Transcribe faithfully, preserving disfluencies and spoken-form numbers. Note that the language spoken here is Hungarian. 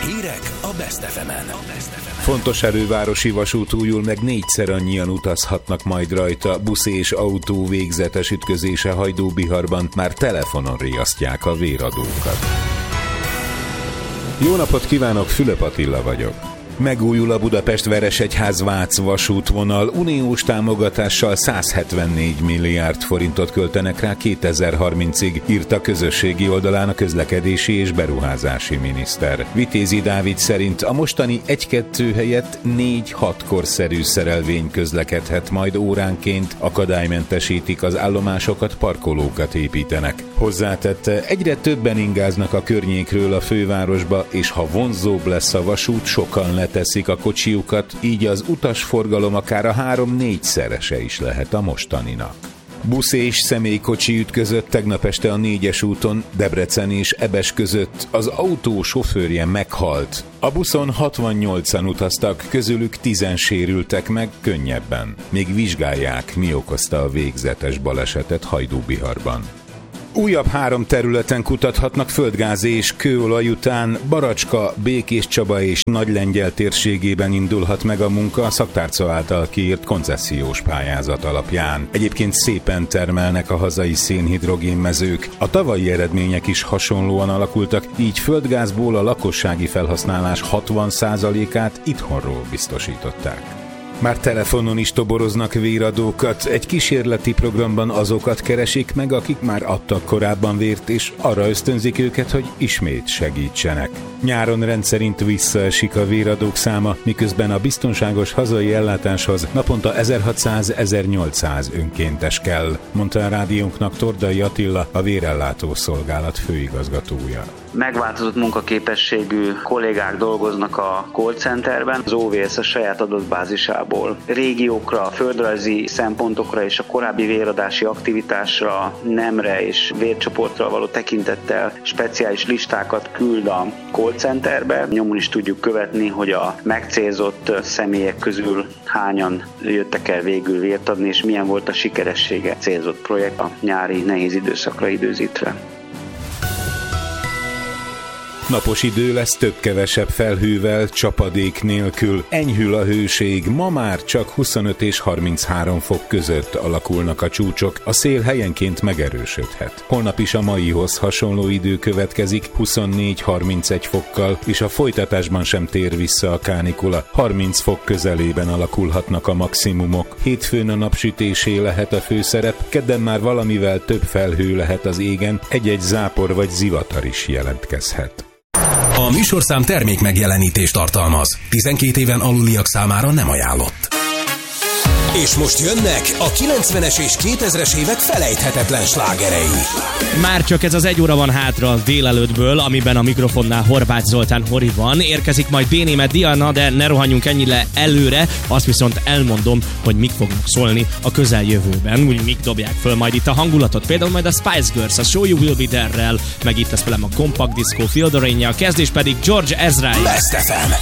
Hírek a Best ef emen. Fontos erővárosi vasút újul meg, négyszer annyian utazhatnak majd rajta. Busz és autó végzetes ütközése Hajdúbiharban, már telefonon riasztják a véradókat. Jó napot kívánok, Fülöp Attila vagyok. Megújul a Budapest-Veresegyház-Vác vasútvonal, uniós támogatással száz hetvennégy milliárd forintot költenek rá kétezer-harmincig, írt a közösségi oldalán a közlekedési és beruházási miniszter. Vitézi Dávid szerint a mostani egy-kettő helyett négy-hat korszerű szerelvény közlekedhet majd óránként, akadálymentesítik az állomásokat, parkolókat építenek. Hozzátette, egyre többen ingáznak a környékről a fővárosba, és ha vonzóbb lesz a vasút, sokan leteszik a kocsiukat, így az utasforgalom akár a három-négyszerese is lehet a mostaninak. Busz és személykocsi ütközött tegnap este a négyes úton, Debrecen és Ebes között, az autó sofőrje meghalt. A buszon hatvannyolcan utaztak, közülük tízen sérültek meg könnyebben. Még vizsgálják, mi okozta a végzetes balesetet Hajdúbiharban. Újabb három területen kutathatnak földgáz és kőolaj után. Baracska, Békéscsaba és Nagylengyel térségében indulhat meg a munka a szaktárca által kiírt koncesziós pályázat alapján. Egyébként szépen termelnek a hazai szénhidrogénmezők. A tavalyi eredmények is hasonlóan alakultak, így földgázból a lakossági felhasználás hatvan százalékát itthonról biztosították. Már telefonon is toboroznak véradókat, egy kísérleti programban azokat keresik meg, akik már adtak korábban vért, és arra ösztönzik őket, hogy ismét segítsenek. Nyáron rendszerint visszaesik a véradók száma, miközben a biztonságos hazai ellátáshoz naponta ezerhatszáz-ezernyolcszáz önkéntes kell, mondta a rádiónknak Tordai Attila, a Vérellátó Szolgálat főigazgatója. Megváltozott munkaképességű kollégák dolgoznak a call centerben, az o vé es a saját adatbázisából régiókra, földrajzi szempontokra és a korábbi véradási aktivitásra, nemre és vércsoportra való tekintettel speciális listákat küld a call centerbe. Nyomon is tudjuk követni, hogy a megcélzott személyek közül hányan jöttek el végül vért adni, és milyen volt a sikeressége célzott projekt a nyári nehéz időszakra időzítve. Napos idő lesz, több-kevesebb felhővel, csapadék nélkül. Enyhül a hőség, ma már csak huszonöt és harminchárom fok között alakulnak a csúcsok, a szél helyenként megerősödhet. Holnap is a maihoz hasonló idő következik, huszonnégy-harmincegy fokkal, és a folytatásban sem tér vissza a kánikula. harminc fok közelében alakulhatnak a maximumok. Hétfőn a napsütésé lehet a főszerep, kedden már valamivel több felhő lehet az égen, egy-egy zápor vagy zivatar is jelentkezhet. A műsorszám termék megjelenítést tartalmaz. tizenkét éven aluliak számára nem ajánlott. És most jönnek a kilencvenes és kétezres évek felejthetetlen slágerei. Már csak ez az egy óra van hátra a délelőttből, amiben a mikrofonnál Horváth Zoltán Hori van. Érkezik majd Bénémet Diana, de ne rohanjunk ennyire előre. Azt viszont elmondom, hogy mik fognak szólni a közeljövőben. Úgy mik dobják föl majd itt a hangulatot. Például majd a Spice Girls, a Show You Will Be There-rel, meg itt lesz velem a Compact Disco, Feel the Rain-ja, a kezdés pedig George Ezra. Best ef em.